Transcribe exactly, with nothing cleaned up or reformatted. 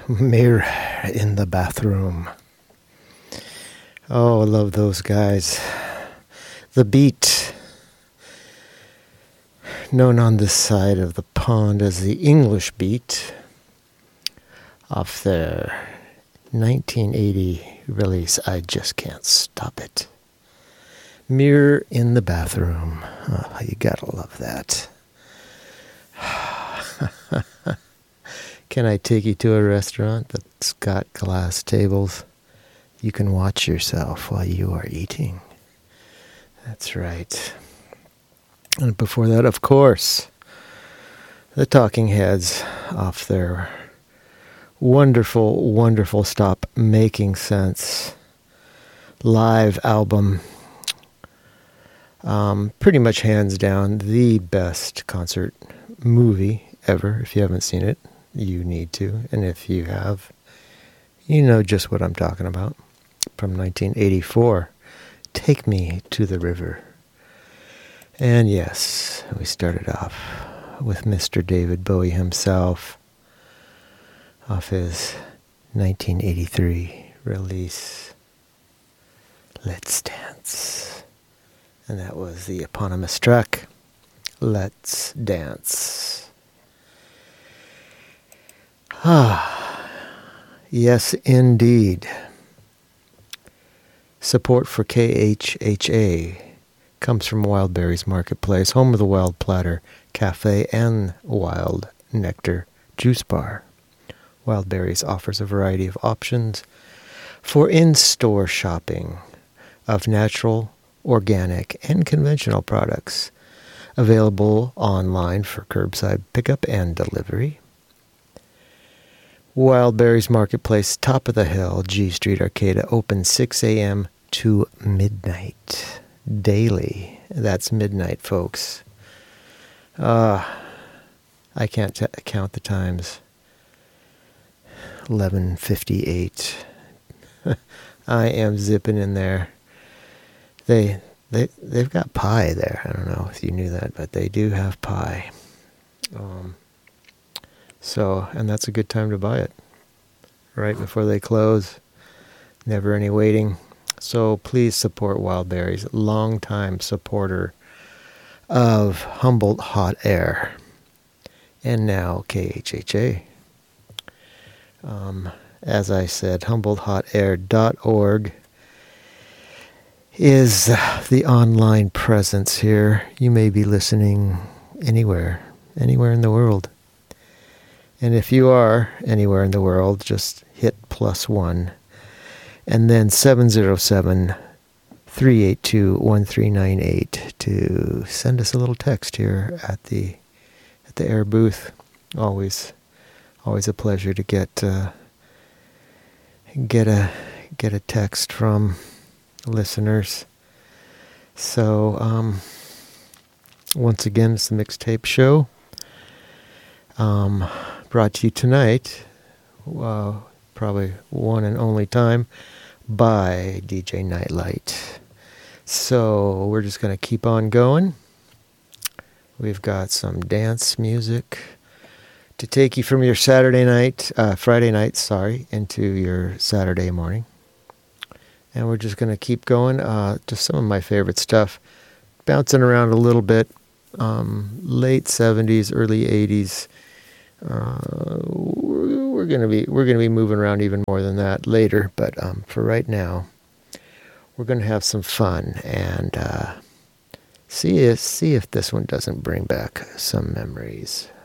Mirror in the Bathroom. Oh, I love those guys. The Beat, known on this side of the pond as the English Beat, off their nineteen eighty release, I Just Can't Stop It. Mirror in the Bathroom. Oh, you gotta love that. Can I take you to a restaurant that's got glass tables? You can watch yourself while you are eating. That's right. And before that, of course, the Talking Heads off their wonderful, wonderful Stop Making Sense live album. Um, pretty much hands down the best concert movie ever. If you haven't seen it, you need to. And if you have, you know just what I'm talking about. From nineteen eighty-four, Take Me to the River. And yes, we started off with Mister David Bowie himself off his nineteen eighty-three release, Let's Dance. And that was the eponymous track, Let's Dance. Ah, yes, indeed. Support for K H H A comes from Wildberries Marketplace, home of the Wild Platter Cafe and Wild Nectar Juice Bar. Wildberries offers a variety of options for in-store shopping of natural, organic, and conventional products, available online for curbside pickup and delivery. Wildberries Marketplace, top of the hill, G Street, Arcata, open six a.m. to midnight daily. That's midnight, folks. Uh, I can't t- count the times. eleven fifty-eight. I am zipping in there. They, they, they've got pie there. I don't know if you knew that, but they do have pie. Um... So, and that's a good time to buy it, right before they close. Never any waiting. So please support Wildberries, longtime supporter of Humboldt Hot Air, and now K H H A. Um, as I said, humboldt hot air dot org is the online presence here. You may be listening anywhere, anywhere in the world. And if you are anywhere in the world, just hit plus one. And then seven zero seven, three eight two, one three nine eight to send us a little text here at the at the air booth. Always always a pleasure to get uh, get a get a text from listeners. So um, once again, it's the Mixtape Show. Um Brought to you tonight, uh, probably one and only time, by D J Nightlight. So we're just going to keep on going. We've got some dance music to take you from your Saturday night, uh, Friday night, sorry, into your Saturday morning. And we're just going to keep going. Uh, just some of my favorite stuff. Bouncing around a little bit. Um, late seventies, early eighties. Uh, we're, we're gonna be we're gonna be moving around even more than that later, but um, for right now, we're gonna have some fun and uh, see if see if this one doesn't bring back some memories.